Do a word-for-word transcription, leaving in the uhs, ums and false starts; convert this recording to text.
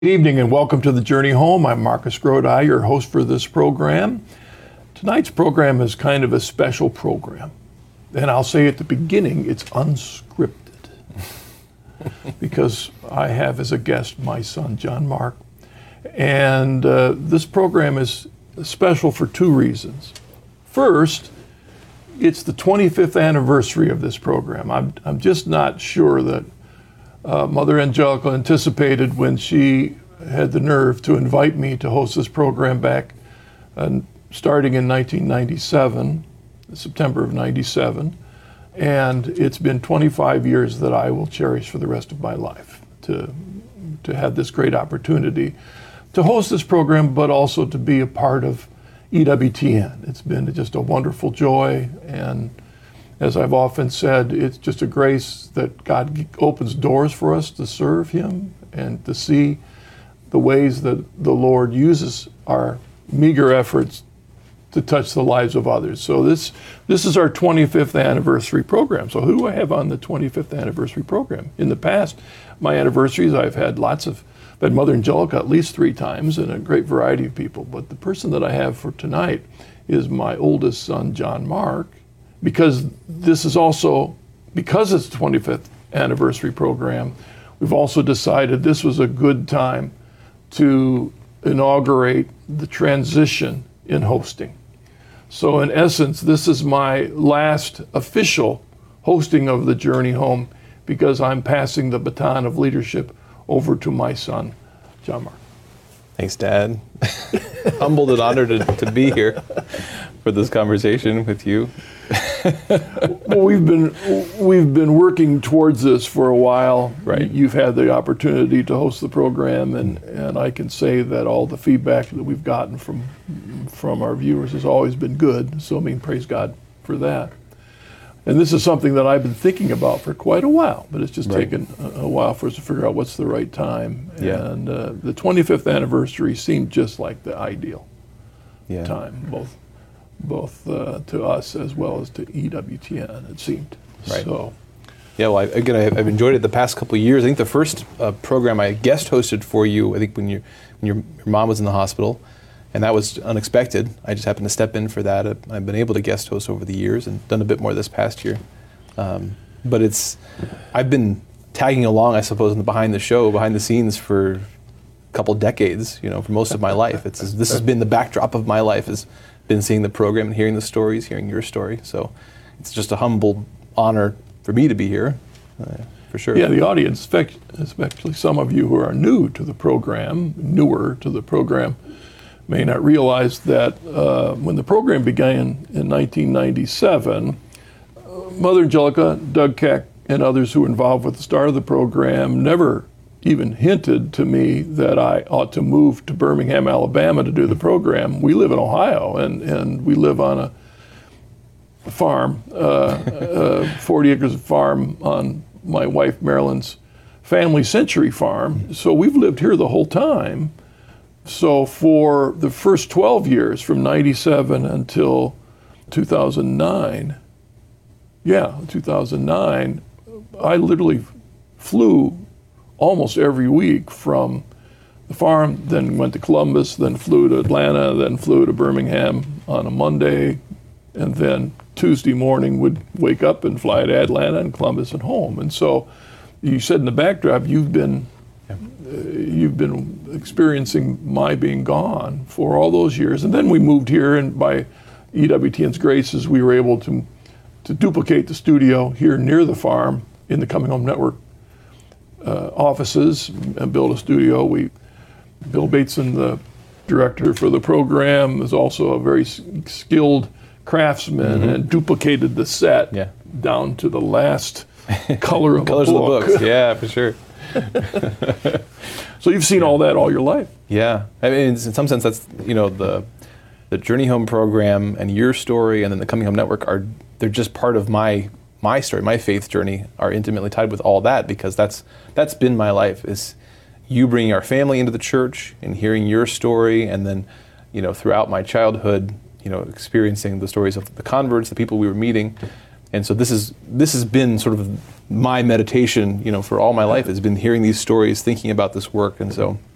Good evening and welcome to The Journey Home. I'm Marcus Grodi, your host for this program. Tonight's program is kind of a special program. And I'll say at the beginning, it's unscripted. Because I have as a guest my son, John Mark. And uh, this program is special for two reasons. First, it's the twenty-fifth anniversary of this program. I'm, I'm just not sure that Uh, Mother Angelica anticipated when she had the nerve to invite me to host this program back uh, starting in nineteen ninety-seven, September of ninety-seven. And it's been twenty-five years that I will cherish for the rest of my life to, to have this great opportunity to host this program, but also to be a part of E W T N. It's been just a wonderful joy, and as I've often said, it's just a grace that God opens doors for us to serve Him and to see the ways that the Lord uses our meager efforts to touch the lives of others. So this this is our twenty-fifth anniversary program. So who do I have on the twenty-fifth anniversary program? In the past, my anniversaries, I've had lots of, I've had Mother Angelica at least three times and a great variety of people. But the person that I have for tonight is my oldest son, John Mark. Because this is also, because it's the twenty-fifth anniversary program, we've also decided this was a good time to inaugurate the transition in hosting. So in essence, this is my last official hosting of the Journey Home because I'm passing the baton of leadership over to my son, John Mark. Thanks, Dad. Humbled and honored to, to be here for this conversation with you. Well, we've been we've been working towards this for a while. Right. You've had the opportunity to host the program, and, and I can say that all the feedback that we've gotten from from our viewers has always been good. So I mean, praise God for that. And this is something that I've been thinking about for quite a while, but it's just right. taken a, a while for us to figure out what's the right time. Yeah. And uh, the twenty-fifth anniversary seemed just like the ideal yeah. time, both both uh, to us as well as to E W T N, it seemed. Right. So, yeah, well, I, again, I, I've enjoyed it the past couple of years. I think the first uh, program I guest hosted for you, I think when, you, when your, your mom was in the hospital, and that was unexpected. I just happened to step in for that. I've been able to guest host over the years and done a bit more this past year. Um, but it's, I've been tagging along, I suppose, in the behind the show, behind the scenes for a couple decades, you know, for most of my life. It's This has been the backdrop of my life, has been seeing the program and hearing the stories, hearing your story. So it's just a humble honor for me to be here, uh, for sure. Yeah, the audience, especially some of you who are new to the program, newer to the program, may not realize that uh, when the program began in nineteen ninety-seven, uh, Mother Angelica, Doug Keck, and others who were involved with the start of the program never even hinted to me that I ought to move to Birmingham, Alabama to do the program. We live in Ohio, and, and we live on a farm, uh, uh, forty acres of farm on my wife Marilyn's family Century farm. So we've lived here the whole time. So for the first twelve years, from ninety-seven until two thousand nine, yeah, two thousand nine, I literally flew almost every week from the farm, then went to Columbus, then flew to Atlanta, then flew to Birmingham on a Monday, and then Tuesday morning would wake up and fly to Atlanta and Columbus and home. And so you said in the backdrop, you've been uh, you've been experiencing my being gone for all those years. And then we moved here, and by E W T N's graces, we were able to to duplicate the studio here near the farm in the Coming Home Network uh, offices and build a studio. We, Bill Bateson, the director for the program, is also a very s- skilled craftsman, mm-hmm. and duplicated the set yeah. down to the last color of Colors a book. of the books, yeah, for sure. So you've seen all that all your life. Yeah, I mean, in some sense, that's, you know, the the Journey Home program and your story, and then the Coming Home Network are they're just part of my my story, my faith journey, are intimately tied with all that, because that's that's been my life, is you bringing our family into the church and hearing your story, and then, you know, throughout my childhood, you know, experiencing the stories of the converts, the people we were meeting. And so this is this has been sort of my meditation, you know, for all my life, has been hearing these stories, thinking about this work. And so